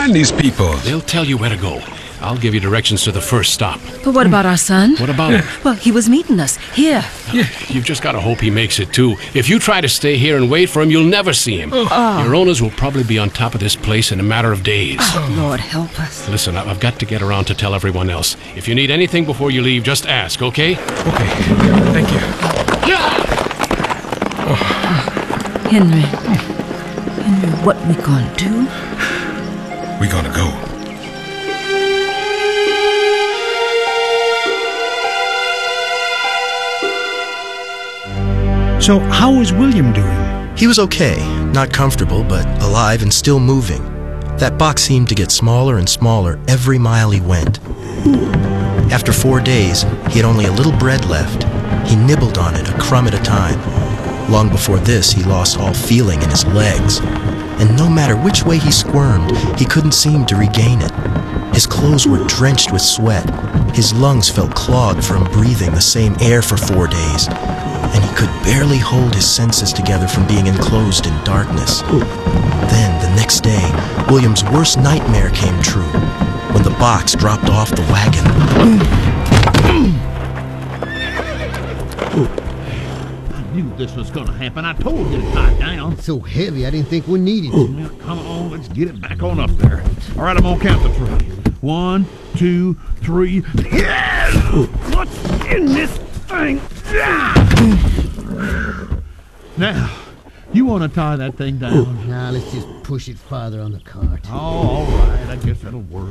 find these people? They'll tell you where to go. I'll give you directions to the first stop. But what about our son? What about him? Well, he was meeting us here. You've just got to hope he makes it, too. If you try to stay here and wait for him, you'll never see him. Your owners will probably be on top of this place in a matter of days. Oh, Lord, help us. Listen, I've got to get around to tell everyone else. If you need anything before you leave, just ask, okay? Okay, thank you. Henry, what we gonna do? We gonna go. So how was William doing? He was okay, not comfortable, but alive and still moving. That box seemed to get smaller and smaller every mile he went. After 4 days, he had only a little bread left. He nibbled on it, a crumb at a time. Long before this, he lost all feeling in his legs. And no matter which way he squirmed, he couldn't seem to regain it. His clothes were drenched with sweat. His lungs felt clogged from breathing the same air for 4 days. And he could barely hold his senses together from being enclosed in darkness. Then, the next day, William's worst nightmare came true, when the box dropped off the wagon. I knew this was gonna happen. I told you to tie it down. It's so heavy, I didn't think we needed it. Now, come on, let's get it back on up there. All right, I'm gonna count the 3. 1, 2, 3. Yes! What's in this thing? Now, you want to tie that thing down? Now, let's just push it farther on the cart. Oh, all right. I guess that'll work.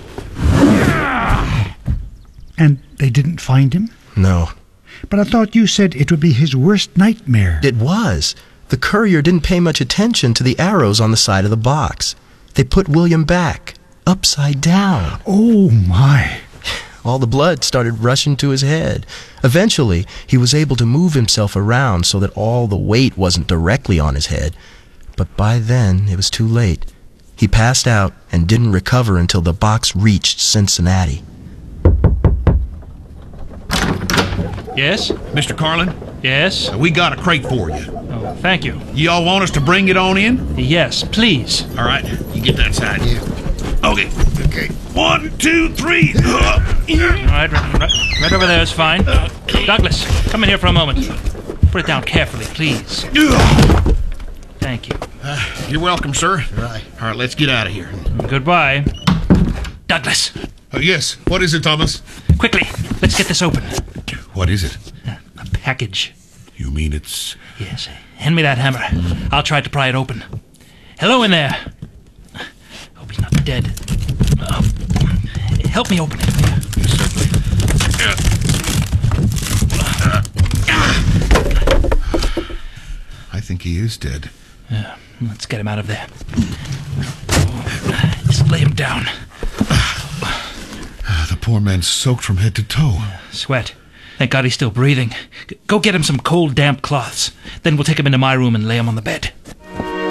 And they didn't find him? No. But I thought you said it would be his worst nightmare. It was. The courier didn't pay much attention to the arrows on the side of the box. They put William back, upside down. Oh, my. All the blood started rushing to his head. Eventually, he was able to move himself around so that all the weight wasn't directly on his head. But by then, it was too late. He passed out and didn't recover until the box reached Cincinnati. Yes? Mr. Carlin, Yes? we got a crate for you. Oh, thank you. Y'all want us to bring it on in? Yes, please. All right, you get that side. Yeah. Okay. 1, 2, 3. All right, right over there is fine. Douglas, come in here for a moment. Put it down carefully, please. Thank you. You're welcome, sir. Right. All right, let's get out of here. Goodbye. Douglas, Yes, what is it, Thomas? quickly, let's get this open. What is it? A package. You mean it's... Yes, hand me that hammer. I'll try to pry it open. Hello in there. Hope he's not dead. Help me open it. Yes, certainly. I think he is dead. Let's get him out of there. Just lay him down. The poor man's soaked from head to toe. Sweat. Thank God he's still breathing. Go get him some cold, damp cloths. Then we'll take him into my room and lay him on the bed.